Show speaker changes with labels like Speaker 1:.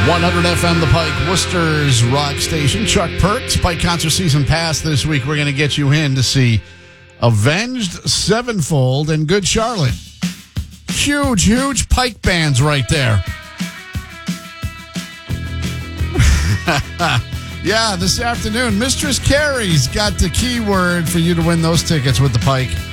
Speaker 1: 100 FM The Pike, Worcester's rock station. Chuck Perks, Pike Concert Season Pass this week. We're going to get you in to see Avenged Sevenfold and Good Charlotte. Huge Pike bands right there. Yeah, this afternoon, Mistress Carrie's got the keyword for you to win those tickets with the Pike.